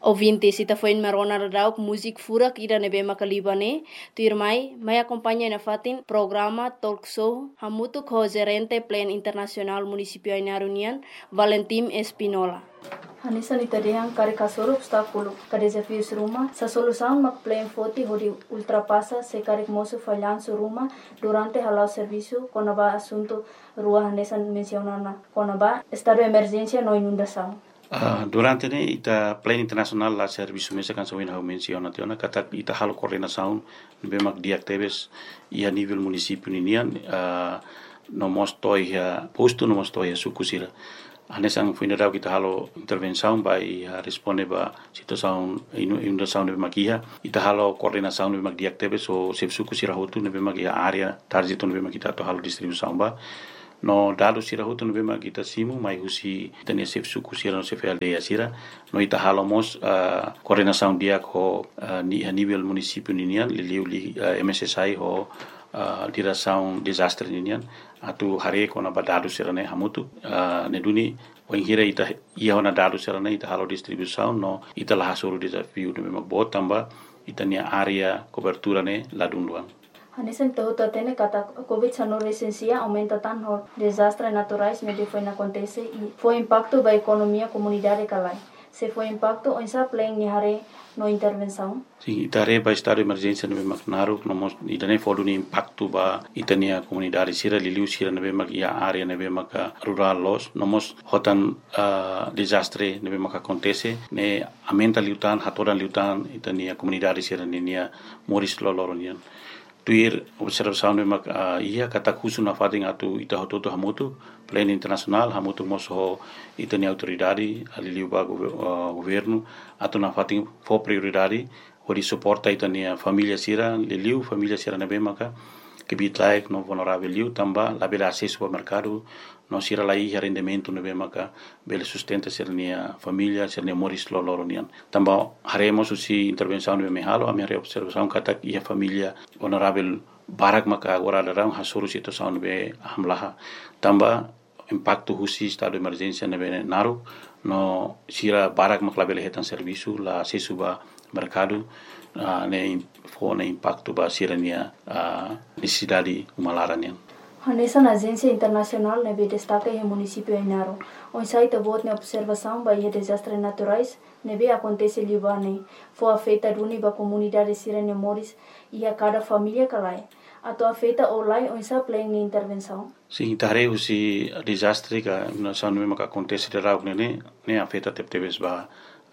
Ouvintes, ita foi in marona radau música furak ira nebe makalibane, tu irmai, mai acompanha na fatin programa talk show hamutu ko gerente plan internasional municipio Inarunian, Valentim Espinola. Hanisa ni tadehang kare kasoro obstáculo, kare desafios rumah, sa solução mak plan foti hodi ultrapassa se kare moço falhanço rumah durante halau serviço konaba assunto rua hanesa mencionana konaba estado de emergência no inundação. Durante ne ita plan internasional la serviço mesa kan sawin hau menciona tiona kata ita halo coordenação bemak diactebes ia nível município ninian no mostoi posto no mostoi sukusira anesang funeral kita halo intervenção vai responde ba situação inundação de makia ita halo coordenação de bemak diactebes o se sukusira hotu ne bemak area target no bemak kita to halo distribuição ba no dados sira hutu no bema kita simu mai husi tenia sef suku sira no sef aldeia sira no ita halomos coordenação dia ko ni a nível município ninian li MSSI ho direção desastre ninian atu hare ko na dados sira ne hamutu ne duni o hira ita ia na dados sira ne ita halo distribuição no ita la hasuru desafio no bema botamba ita nia area cobertura ne ladunduan. Hanesan tahu tene kata COVID-19 recensia aumenta tanto desastres naturais medio foi acontece e foi impacto ba economia comunidade calai. Se foi impacto onsa plan ni hare no intervenção. Sim, itare ba estado de emergência no Macnaru, no mos itane fodu ni impacto ba itania comunidade sira liliu sira no bemak ia area no bemak rural los, no mos hotan desastre no bemak acontece ne aumenta liutan hatoran liutan itania comunidade sira ninia moris loloronian. Tuir observação de mak ia kata khusu na fating atu ita hototo hamutu plan internasional hamutu moso itani autoridade ali ba governo atu na fating fo prioridade hori suporta itani família sira liliu família sira na bemaka que bitlaik no vulnerável liu tamba la bela acesso ao mercado no sira la ia rendimento no bemaka bele sustenta sirnia família sirnia moris loloronian tamba haremos usi intervenção no mehalo a minha observação kata ia família vulnerável barak maka agora darang hasuru situação be hamlaha tamba impacto husi estado de emergência no naru no sira barak makla bele hetan serviço la acesso ba mercado ne fone impacto ba sirnia necessidade umalaranian. Hanesa na agência internacional nebe destaca em município Inaro. On site bot na observação ba desastres naturais nebe acontece libane. Foi afeta duni ba comunidade sirene moris e a cada família calai. Ato afeta olai on sa plan ni intervenção. Sim, tare usi desastre ka na sanu me ka acontece de rau ne afeta teptebes ba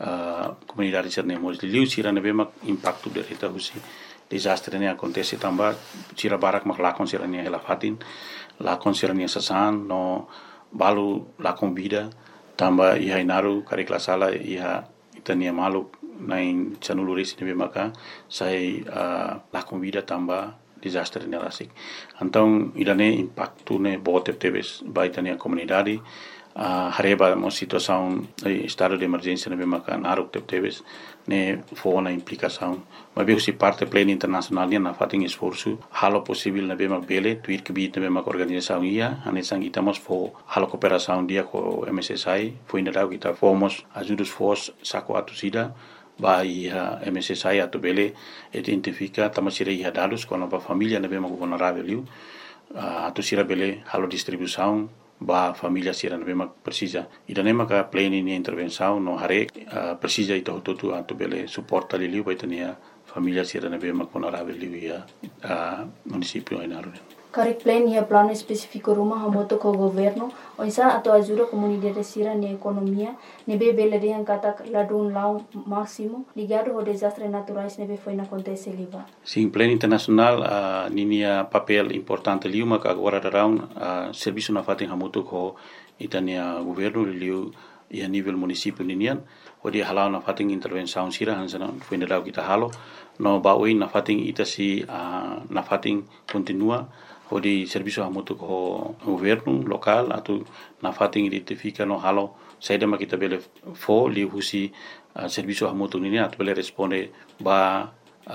comunidade sirene moris liu sira nebe mak impacto de reta usi desastre ne acontece tamba sira barak mak lakon sira ne helafatin lakon sira ne sasan no balu lakon vida tamba iha inaru karikla sala iha itania malu nain chanuluris ne maka sai lakon vida tamba desastre ne rasik então irane impacto ne bote tebes baitania comunidade hareba mo situação estado de emergência ne maka naruk tebes ne fona implicação mas bem se parte plena internacional na fating esforço halo possível na bema bele tuir que bit na bema organização ia anesang itamos fo halo cooperação dia com MSSI foi na dau kita fomos ajudos fos saco atusida ba ia MSSI atu bele identifica tamasira ia dados com a família na bema vulnerável liu atusira bele halo distribuição ba família sira na bema precisa idane maka plena ni intervenção no hare precisa ito tutu atu bele suporta liu ba itania família sira na bema vulnerável liu ia município Inaro. Karik plan ia plano específico rumah hamoto ko governo onsa atau ajuda comunidade sira ni economia nebe bele de kata ladun lau máximo ligado ao desastres naturais nebe foi na acontece liba. Sim, plano internacional ninia papel importante liu maka agora darão serviço na fatin hamoto ko itania governo liu ia nível município ninian odi halau na fatin intervenção sira hansana foi na kita halo no baui na fatin itasi na fatin continua odi serviço hamoto ko governo local atu na fatin identifica no halo saída ma kita bele fo li husi serviço hamoto ninian atu bele responde ba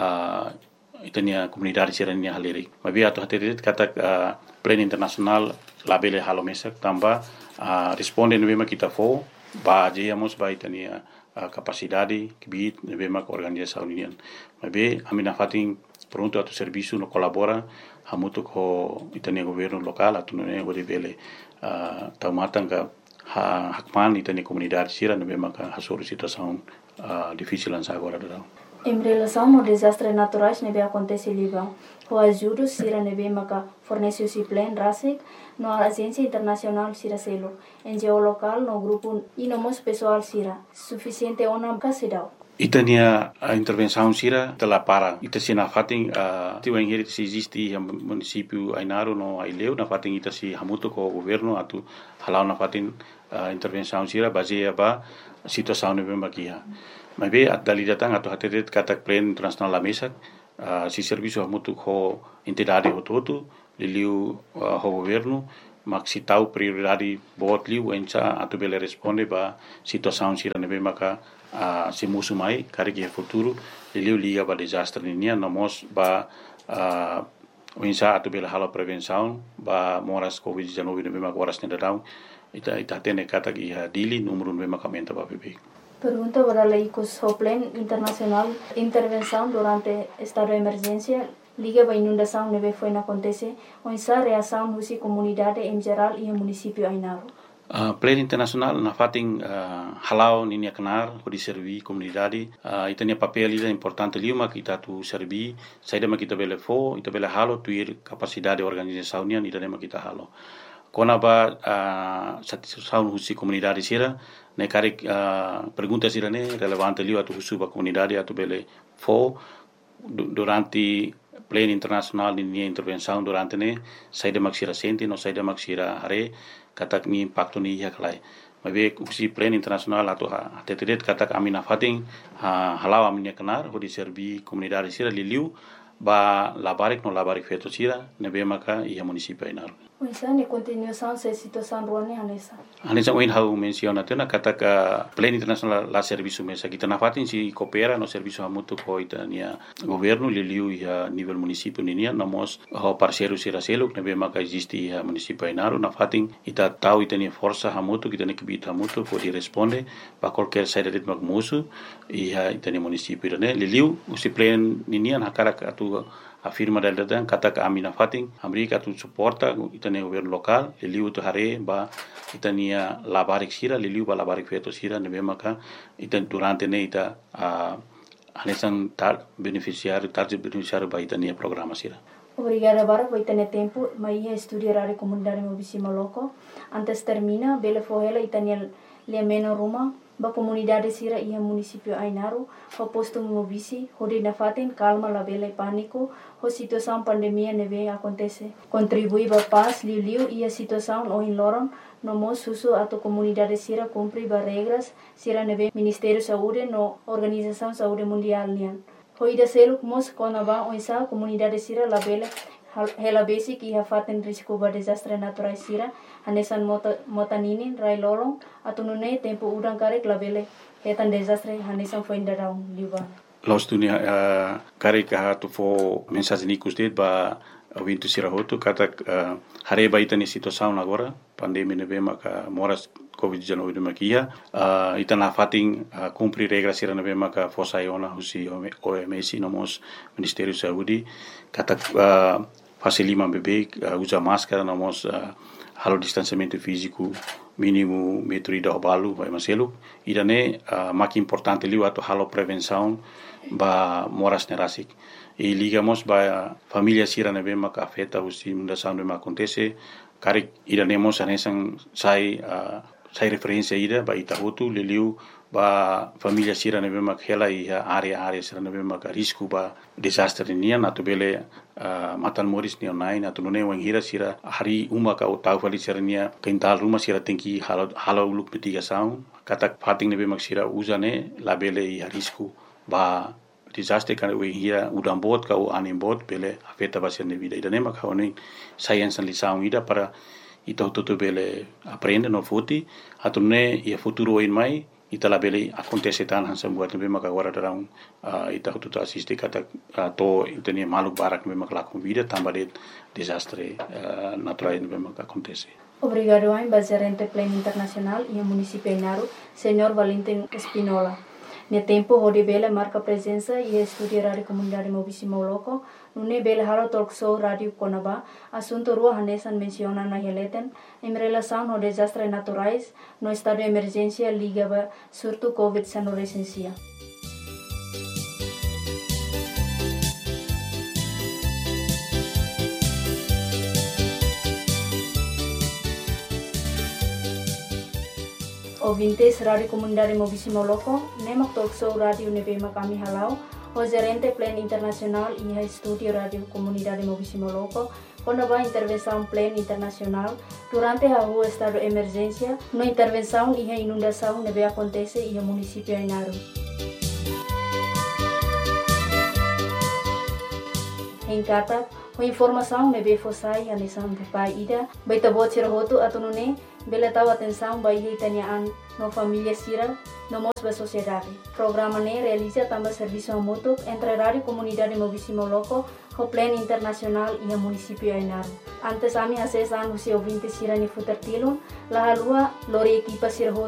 itania comunidade sirania haleri mabi atu haterit kata plan internasional labele halo mesak tamba responde no bema kita fo ba jeyamos ba itania capacidade que bit nebema organização união mas be amina fatin pronto atu serviço no colabora hamuto ko itania governo local atu no nego de bele taumatanga hakman itania comunidade sira nebema ka hasoro situação difícil ansa agora do. Em relação ao desastres naturais que acontece em Líbano, o ajuda Sira Nebemaka fornece o plan RASIC na Agência Internacional Sira Selo, NGO local no grupo e no pessoal Sira, suficiente ona casidao. Itania a intervenção Sira telah para ita sina fating tiu engeri se existe município Ainaro no Aileu na fating ita si hamuto ko governo atu halau na fating intervenção Sira baseia ba situação Nebema kia. Mas be dali datang atau hati katak plan internasional la mesa si serviço hamutu ho entidade hototu liliu ho governo maksi tau prioridade bot liu encha atu bele responde ba situação sira nebe maka si musu mai kariki futuro liliu liga ba desastre ninia nomos ba encha atu bele halo prevenção ba moras covid-19 nebe maka waras nedau ita tene katak ia dili número nebe maka menta ba bebe. Pergunta para la ICOS Plan Internacional Intervenção durante estado de emergência liga para inundação neve foi na acontece onsa reação husi comunidade em geral e o município Ainaro. Plan Internacional na fating halau ninia kenar ko di servi comunidade itania papel ida importante liuma kita tu servi saida ma kita bele fo ita bele halo tuir capacidade organização nia ida ma kita halo kona ba satisfação husi comunidade sira ne karik pergunta sira ne relevante liu atu husu ba comunidade atu bele fo durante plan internacional ni intervenção durante ne saida maksira senti no saida maksira hare katak ni impacto ni ya kalai mabe usi plan internasional atu atetet katak amina fating halau aminya kenar ho di servi comunidade sira liliu ba labarik no labarik feto sira nebe maka ia municipio Ainaro. Onsa ne continuação se situação ruane hanesa. Hanesa oin hau menciona tena katak plan internasional la serviço mesa kita na fatin si coopera no serviço hamutu ko itania governo liliu ia nível municipio ninia nomos ho parceiro sira selo nebe maka existe ia municipio Ainaro na fatin ita tau itania força hamutu kita ne kibita hamutu ko di responde pa qualquer saída de magmusu ia itania municipio ne liliu usi plan ninia na karak atu afirma del datang kata amina fating Amerika tu suporta itania governo local liliu tu hare ba itania labarik sira liliu ba labarik feto sira nebe maka itan durante ne ita anesan tar beneficiário ba itania programa sira. Obrigada para por tener tempo, mas ia estudar a comunidade mobisima loco. Antes termina, bele fohela itania lemeno ruma ba comunidade sira ia municipio Ainaro, ho posto mobisi, ho de nafaten calma la bele pânico, ho situação pandemia neve acontece. Contribui ba paz liu ia situação o in loron, no mo susu ato comunidade sira cumpri ba regras sira neve Ministério Saúde no Organização Saúde Mundial nian. Ho ida seluk mos kona ba onsa comunidade sira la bele hela basic ia faten risco ba desastre natural sira hanesan motaninin rai lolong atau nune tempo udang karek labele hetan desastre hanesan foi ndarau liba los dunia karek tu fo mensagem nikus ba wintu sirahotu kata hare ba itani situação agora pandemia neve maka moras covid-19 makia itana fating cumprir regras sira neve maka fosaiona husi OMS nomos Ministério Saúde kata facilima bebê usa máscara nomos halo distanciamento físico mínimo metro ida balu vai maselo idane mak importante liu ato halo prevenção ba moras nerasik e ligamos ba família sira neve mak afeta usi mundação de acontece karik idanemos anesan sai referência ida ba itahutu liliu ba família sira neve mak hela ia area sira neve mak risco ba desastre nian atu bele matan moris ni online atu none wang hira sira hari uma ka tau fali sira nia kental rumah sira tengki halo uluk mitigação katak fating neve mak sira uzane la bele ia risco ba desastre kan we hira udam bot ka anim bot bele afeta ba sira vida ida nema ka oni science lição ida para ita tutu bele aprende no futi atu ne ia futuro in mai ita la bele acontece tan hansa buat nebe maka agora darang ita tutu assiste kata to itania maluk barak nebe maka lakon vida tamba de desastre natural nebe maka acontece. Obrigado a Gerente Pleno Internacional e a Município Inaru, Senhor Valentim Espinola. No tempo, onde Bela marca presença e estuda a comunidade Mobisimo Loco, no Bela Halo Talk Show Rádio Conaba, assunto rua Hanesan menciona na Heleten, em relação aos desastres naturais, no estado de emergência ligado surto Covid-19 recensia. Ouvintes Rádio Comunidade Mobisimo Loco, Nemak Talk Show Rádio Nebema kami halau, o Gerente Pleno Internacional e a Estúdio Rádio Comunidade Mobisimo Loco, quando a intervenção Pleno Internacional, durante a rua estado de emergência, na intervenção e a inundação nebe acontece e o município Inaru. Em Kata, a informação nebe fossai a nesam pai ida, baita bot sirahoto atunune, bela tahu atenção bayi tanyaan no família sira no mosba sociedade. Programa ne realiza também serviço mútuo entre Rádio Comunidade Mobisimo Loco, o Pleno Internacional e o município Inaru. Antes ami acessar o seu ouvinte sira ni futertilun, la halua lori equipa sira